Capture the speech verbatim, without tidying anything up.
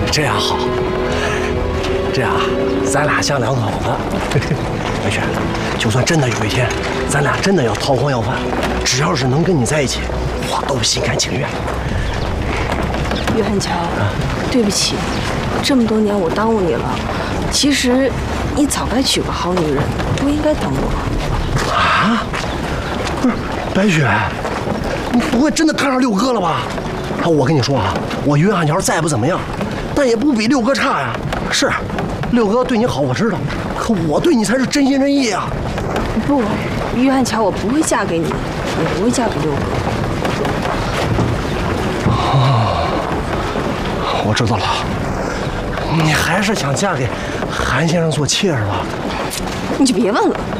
这样好，这样咱俩像两口子。白雪，就算真的有一天，咱俩真的要韬光养晦，只要是能跟你在一起，我都心甘情愿。 岳汉桥，对不起，这么多年我耽误你了。其实，你早该娶个好女人，不应该等我。 啊？不是，白雪，你不会真的看上六哥了吧？啊，我跟你说啊，我岳汉桥再不怎么样，但也不比六哥差呀。是，六哥对你好，我知道，可我对你才是真心真意啊。 不，岳汉桥，我不会嫁给你，也不会嫁给六哥。 哦，我知道了，你还是想嫁给韩先生做妾是吧？ 你就别问了。